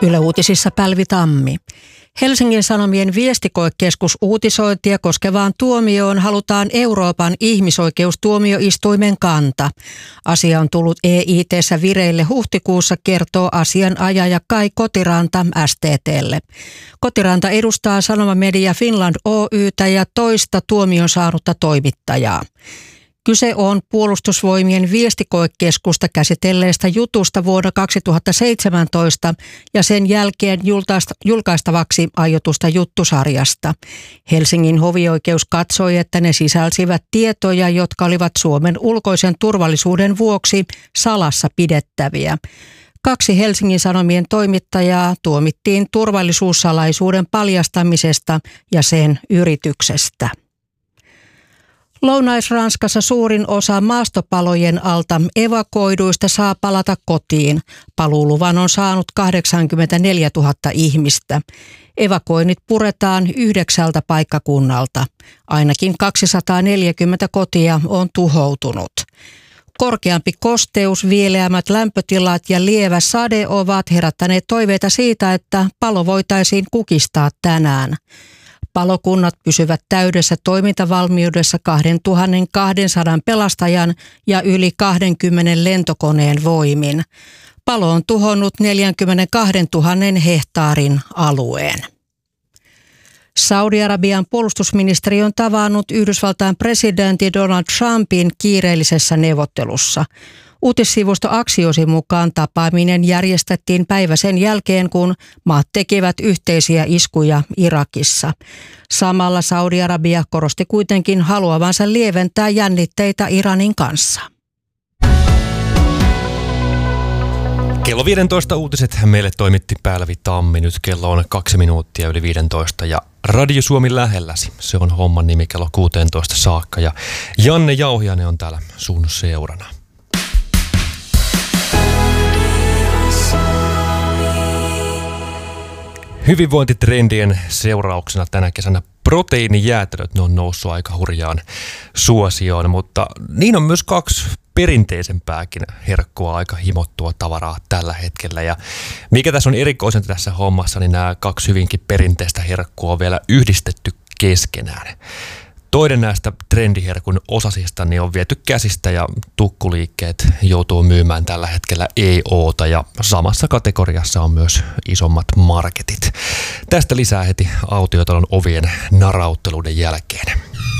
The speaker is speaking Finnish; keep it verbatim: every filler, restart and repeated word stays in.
Yle Uutisissa Pälvi Tammi. Helsingin Sanomien viestikoekeskus uutisointia koskevaan tuomioon halutaan Euroopan ihmisoikeustuomioistuimen kanta. Asia on tullut E I T:ssä vireille huhtikuussa, kertoo asianajaja Kai Kotiranta S T T:lle. Kotiranta edustaa Sanomamedia Finland Oy:tä ja toista tuomion saanutta toimittajaa. Kyse on Puolustusvoimien viestikoekeskusta käsitelleestä jutusta vuonna kaksituhattaseitsemäntoista ja sen jälkeen julkaistavaksi aiotusta juttusarjasta. Helsingin hovioikeus katsoi, että ne sisälsivät tietoja, jotka olivat Suomen ulkoisen turvallisuuden vuoksi salassa pidettäviä. Kaksi Helsingin Sanomien toimittajaa tuomittiin turvallisuussalaisuuden paljastamisesta ja sen yrityksestä. Lounais-Ranskassa suurin osa maastopalojen alta evakuoiduista saa palata kotiin. Paluuluvan on saanut kahdeksankymmentäneljätuhatta ihmistä. Evakuoinnit puretaan yhdeksältä paikkakunnalta. Ainakin kaksisataaneljäkymmentä kotia on tuhoutunut. Korkeampi kosteus, viileämmät lämpötilat ja lievä sade ovat herättäneet toiveita siitä, että palo voitaisiin kukistaa tänään. Palokunnat pysyvät täydessä toimintavalmiudessa kaksituhattakaksisataa pelastajan ja yli kaksikymmentä lentokoneen voimin. Palo on tuhonnut neljäkymmentäkaksituhatta hehtaarin alueen. Saudi-Arabian puolustusministeri on tavannut Yhdysvaltain presidentti Donald Trumpin kiireellisessä neuvottelussa. Uutissivusto Axiosin mukaan tapaaminen järjestettiin päivä sen jälkeen, kun maat tekivät yhteisiä iskuja Irakissa. Samalla Saudi-Arabia korosti kuitenkin haluavansa lieventää jännitteitä Iranin kanssa. Kello viisitoista uutiset meille toimitti Pälvi Tammi. Nyt kello on kaksi minuuttia yli viisitoista ja Radio Suomi lähelläsi. Se on homman nimi kello kuusitoista saakka ja Janne Jauhiainen on täällä sun seurana. Hyvinvointitrendien seurauksena tänä kesänä proteiinijäätelöt, ne on noussut aika hurjaan suosioon, mutta niin on myös kaksi perinteisempääkin herkkua, aika himottua tavaraa tällä hetkellä. Ja mikä tässä on erikoisinta tässä hommassa, niin nämä kaksi hyvinkin perinteistä herkkua on vielä yhdistetty keskenään. Toinen näistä trendiherkun osasista niin on viety käsistä ja tukkuliikkeet joutuu myymään tällä hetkellä E O:ta ja samassa kategoriassa on myös isommat marketit. Tästä lisää heti autiotalon ovien narautteluiden jälkeen.